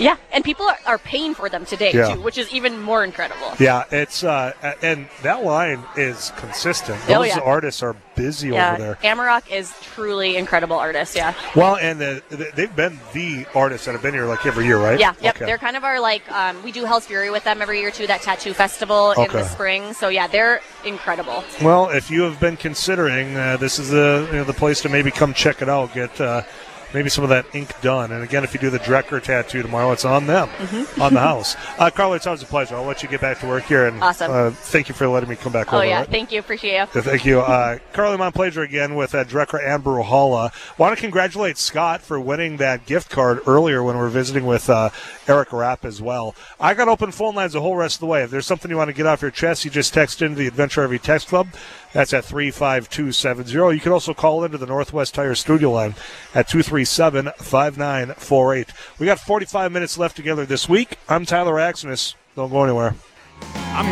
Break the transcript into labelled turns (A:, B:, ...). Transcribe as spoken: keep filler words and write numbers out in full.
A: Yeah, and people are, are paying for them today,
B: Yeah.
A: too, which is even more incredible.
B: Yeah, it's uh, and that line is consistent. Those
A: Oh, yeah.
B: artists are busy
A: Yeah,
B: over there.
A: Amarok is truly incredible artist, yeah.
B: Well, and the, the, they've been the artists that have been here like every year, right?
A: Yeah, yep.
B: Okay.
A: They're kind of our, like, um, we do Hell's Fury with them every year, too, that tattoo festival in
B: Okay.
A: the spring. So, yeah, they're incredible.
B: Well, if you have been considering, uh, this is the you know, the place to maybe come check it out, get uh, maybe some of that ink done. And again, if you do the Drecker tattoo tomorrow, it's on them,
A: Mm-hmm.
B: on the house. Uh, Carla, it's always a pleasure. I'll let you get back to work here. And,
A: Awesome.
B: Uh, thank you for letting me come back
A: Oh,
B: over.
A: yeah,
B: Right?
A: thank you. Appreciate you.
B: Yeah, thank you. Uh, Carly Montplaisir again with uh, Drecker and Bruhala. Want to congratulate Scott for winning that gift card earlier when we were visiting with uh, Eric Rapp as well. I got open phone lines the whole rest of the way. If there's something you want to get off your chest, you just text into the Adventure R V Text Club. That's at three five two seven zero. You can also call into the Northwest Tire Studio line at two three seven, five nine four eight. We got forty-five minutes left together this week. I'm Tyler Axness. Don't go anywhere.